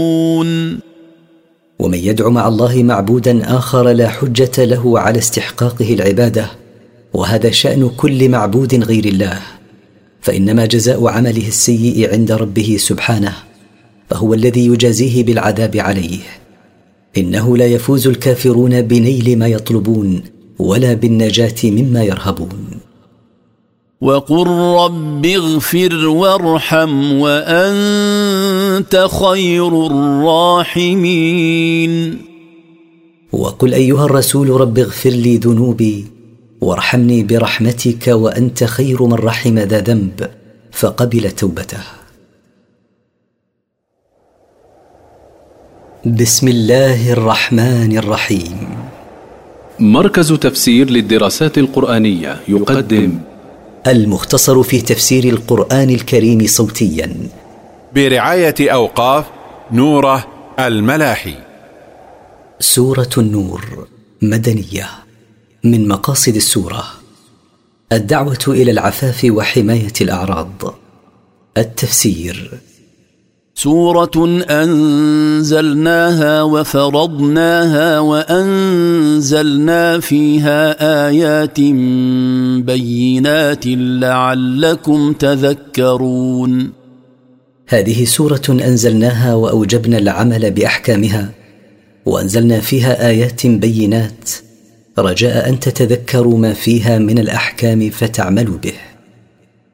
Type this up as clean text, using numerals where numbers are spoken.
ومن يدع مع الله معبودا آخر لا حجة له على استحقاقه العبادة، وهذا شأن كل معبود غير الله، فإنما جزاء عمله السيء عند ربه سبحانه، فهو الذي يجازيه بالعذاب عليه. إنه لا يفوز الكافرون بنيل ما يطلبون ولا بالنجاة مما يرهبون. وقل رب اغفر وارحم وأنت خير الراحمين. وقل أيها الرسول رب اغفر لي ذنوبي وارحمني برحمتك وأنت خير من رحم ذا ذنب فقبل توبته. بسم الله الرحمن الرحيم. مركز تفسير للدراسات القرآنية يقدم المختصر في تفسير القرآن الكريم صوتيا برعاية أوقاف نوره الملاحي. سورة النور مدنية. من مقاصد السورة الدعوة إلى العفاف وحماية الأعراض. التفسير: سورة أنزلناها وفرضناها وأنزلنا فيها آيات بينات لعلكم تذكرون. هذه سورة أنزلناها وأوجبنا العمل بأحكامها، وأنزلنا فيها آيات بينات رجاء أن تتذكروا ما فيها من الأحكام فتعملوا به.